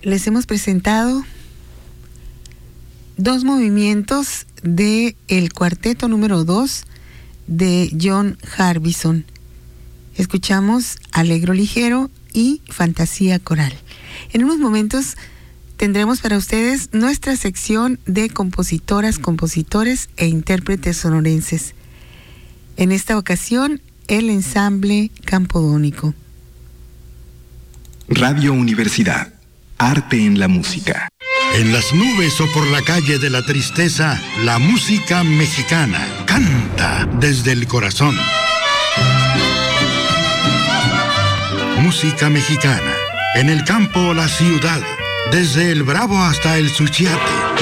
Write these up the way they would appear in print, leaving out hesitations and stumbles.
les hemos presentado dos movimientos de el cuarteto número 2 de John Harbison. Escuchamos Allegro Ligero y Fantasía Coral. En unos momentos tendremos para ustedes nuestra sección de compositoras, compositores e intérpretes sonorenses. En esta ocasión, el ensamble Campodónico. Radio Universidad. Arte en la música. En las nubes o por la calle de la tristeza, la música mexicana canta desde el corazón. Música mexicana. En el campo o la ciudad, desde el Bravo hasta el Suchiate.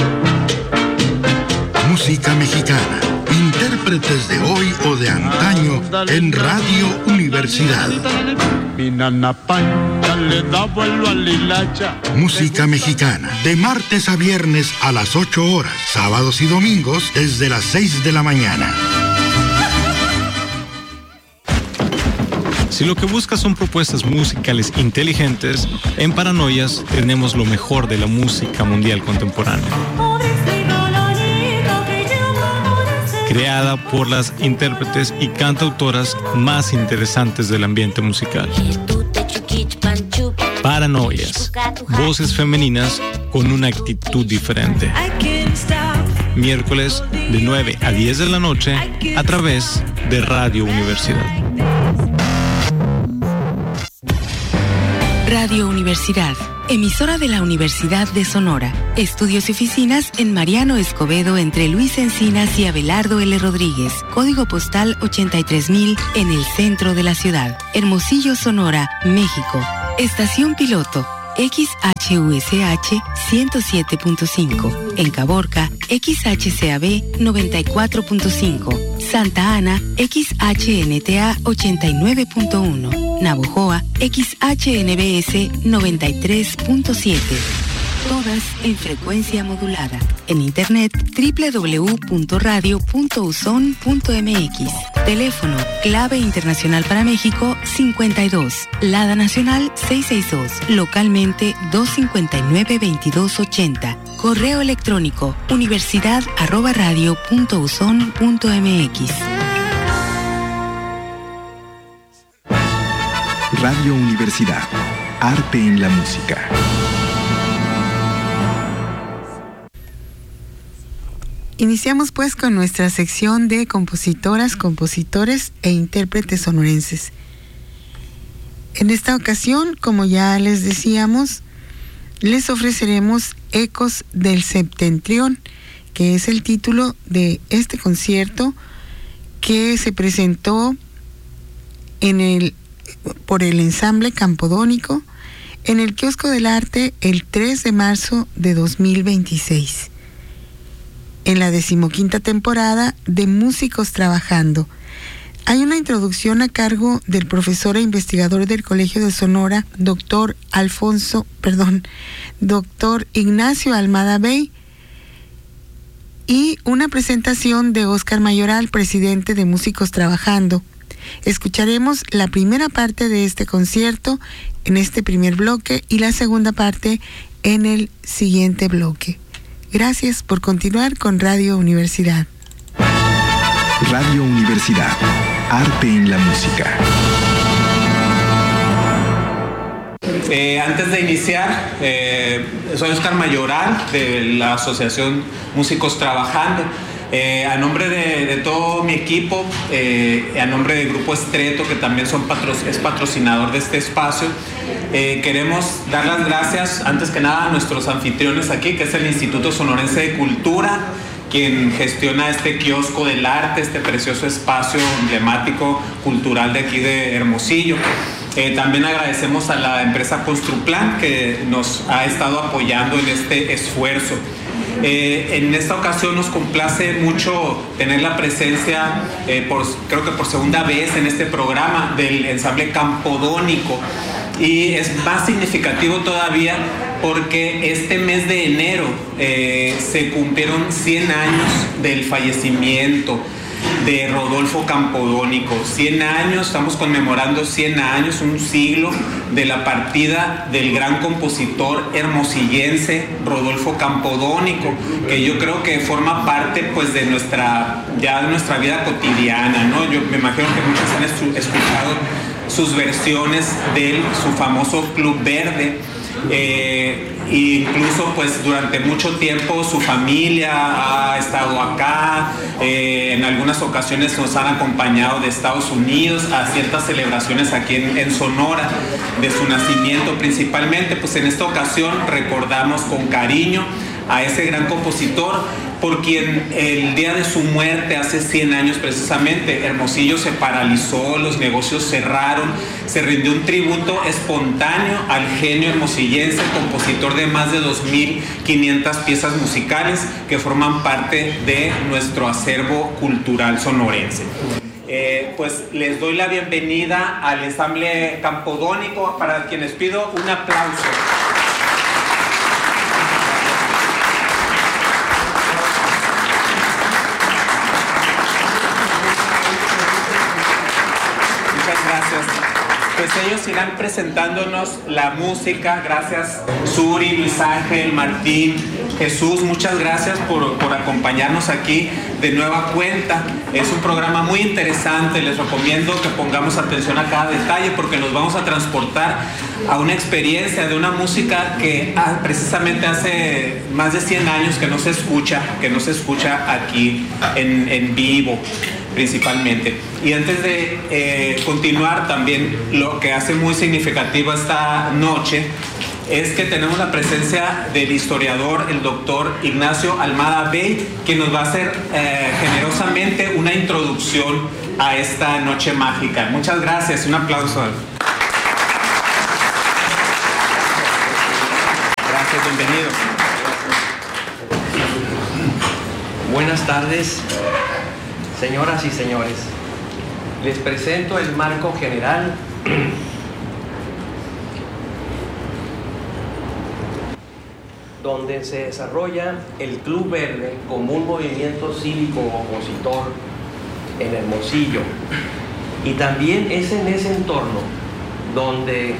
Música mexicana. Intérpretes de hoy o de antaño en Radio Universidad. Música mexicana, de martes a viernes a las 8 horas, sábados y domingos desde las 6 de la mañana. Si lo que buscas son propuestas musicales inteligentes, en Paranoias tenemos lo mejor de la música mundial contemporánea. Creada por las intérpretes y cantautoras más interesantes del ambiente musical. Paranoias, voces femeninas con una actitud diferente. Miércoles de 9 a 10 de la noche a través de Radio Universidad. Radio Universidad, emisora de la Universidad de Sonora. Estudios y oficinas en Mariano Escobedo entre Luis Encinas y Abelardo L. Rodríguez. Código postal 83000 en el centro de la ciudad. Hermosillo, Sonora, México. Estación piloto XHUSH 107.5. En Caborca, XHCAB 94.5. Santa Ana, XHNTA 89.1. Navojoa, XHNBS 93.7. Todas en frecuencia modulada. En internet www.radio.uson.mx. Teléfono clave internacional para México 52. Lada nacional 662. Localmente 259-2280. Correo electrónico universidad@radio.uson.mx. Radio Universidad. Arte en la música. Iniciamos pues con nuestra sección de compositoras, compositores e intérpretes sonorenses. En esta ocasión, como ya les decíamos, les ofreceremos Ecos del Septentrión, que es el título de este concierto que se presentó por el ensamble Campodónico en el Kiosco del Arte el 3 de marzo de 2026. En la 15ª temporada de Músicos Trabajando. Hay una introducción a cargo del profesor e investigador del Colegio de Sonora, doctor Ignacio Almada Bey, y una presentación de Óscar Mayoral, presidente de Músicos Trabajando. Escucharemos la primera parte de este concierto en este primer bloque y la segunda parte en el siguiente bloque. Gracias por continuar con Radio Universidad. Radio Universidad. Arte en la música. Antes de iniciar, soy Óscar Mayoral de la Asociación Músicos Trabajando. A nombre de todo mi equipo, a nombre del Grupo Estreto, que también es patrocinador de este espacio, queremos dar las gracias antes que nada a nuestros anfitriones aquí, que es el Instituto Sonorense de Cultura, quien gestiona este kiosco del arte, este precioso espacio emblemático cultural de aquí de Hermosillo. También agradecemos a la empresa Construplan, que nos ha estado apoyando en este esfuerzo. En esta ocasión nos complace mucho tener la presencia, creo que por segunda vez en este programa, del ensamble Campodónico. Y es más significativo todavía porque este mes de enero se cumplieron 100 años del fallecimiento de Rodolfo Campodónico. 100 años, estamos conmemorando 100 años, un siglo de la partida del gran compositor hermosillense Rodolfo Campodónico, que yo creo que forma parte pues de nuestra vida cotidiana, ¿no? Yo me imagino que muchos han escuchado sus versiones de su famoso Club Verde. Incluso pues durante mucho tiempo su familia ha estado acá, en algunas ocasiones nos han acompañado de Estados Unidos a ciertas celebraciones aquí en Sonora de su nacimiento principalmente. Pues en esta ocasión recordamos con cariño a ese gran compositor, por quien el día de su muerte, hace 100 años precisamente, Hermosillo se paralizó, los negocios cerraron, se rindió un tributo espontáneo al genio hermosillense, compositor de más de 2.500 piezas musicales que forman parte de nuestro acervo cultural sonorense. Pues les doy la bienvenida al ensamble Campodónico, para quienes pido un aplauso. Pues ellos irán presentándonos la música. Gracias Suri, Luis Ángel, Martín, Jesús, muchas gracias por acompañarnos aquí de nueva cuenta. Es un programa muy interesante, les recomiendo que pongamos atención a cada detalle porque nos vamos a transportar a una experiencia de una música que precisamente hace más de 100 años que no se escucha aquí en vivo principalmente. Y antes de continuar, también lo que hace muy significativa esta noche es que tenemos la presencia del historiador, el doctor Ignacio Almada Bey, que nos va a hacer generosamente una introducción a esta noche mágica. Muchas gracias, un aplauso. Gracias, bienvenido. Buenas tardes, señoras y señores. Les presento el marco general donde se desarrolla el Club Verde como un movimiento cívico opositor en Hermosillo. Y también es en ese entorno donde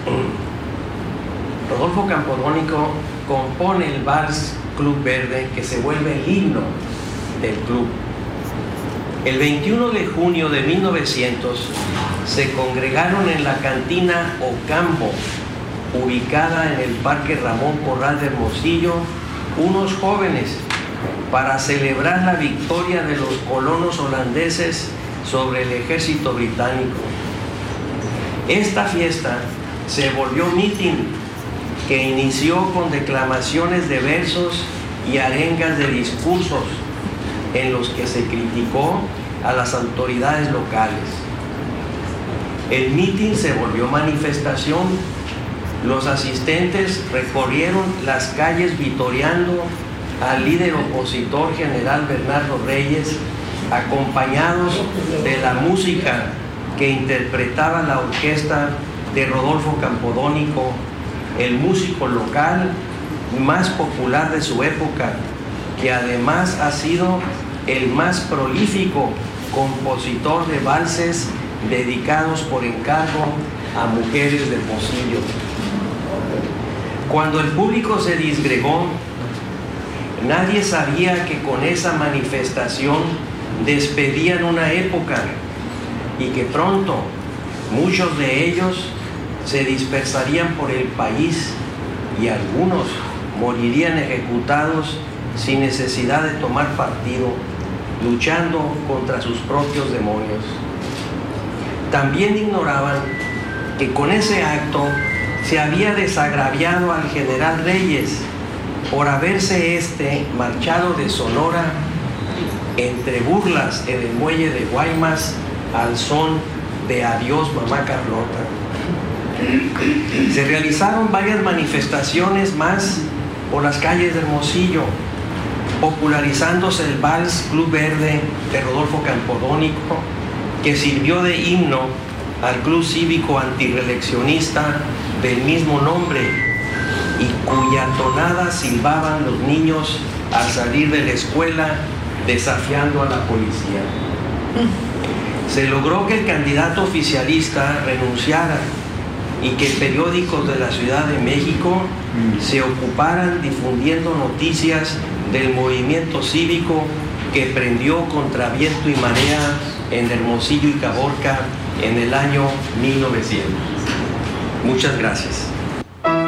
Rodolfo Campodónico compone el Vals Club Verde, que se vuelve el himno del club. El 21 de junio de 1900 se congregaron en la cantina Ocampo, ubicada en el Parque Ramón Corral de Hermosillo, unos jóvenes para celebrar la victoria de los colonos holandeses sobre el ejército británico. Esta fiesta se volvió mitin que inició con declamaciones de versos y arengas de discursos en los que se criticó a las autoridades locales. El mitin se volvió manifestación. Los asistentes recorrieron las calles vitoreando al líder opositor general Bernardo Reyes, acompañados de la música que interpretaba la orquesta de Rodolfo Campodónico, el músico local más popular de su época, que además ha sido el más prolífico compositor de valses dedicados por encargo a mujeres de Hermosillo. Cuando el público se disgregó, nadie sabía que con esa manifestación despedían una época y que pronto muchos de ellos se dispersarían por el país y algunos morirían ejecutados sin necesidad de tomar partido, luchando contra sus propios demonios. También ignoraban que con ese acto se había desagraviado al general Reyes por haberse marchado de Sonora entre burlas en el muelle de Guaymas al son de Adiós Mamá Carlota. Se realizaron varias manifestaciones más por las calles de Hermosillo, popularizándose el Vals Club Verde de Rodolfo Campodónico, que sirvió de himno al club cívico antirreeleccionista del mismo nombre y cuya tonada silbaban los niños al salir de la escuela desafiando a la policía. Se logró que el candidato oficialista renunciara y que periódicos de la Ciudad de México se ocuparan difundiendo noticias del movimiento cívico que prendió contra viento y marea en Hermosillo y Caborca en el año 1900. Muchas gracias.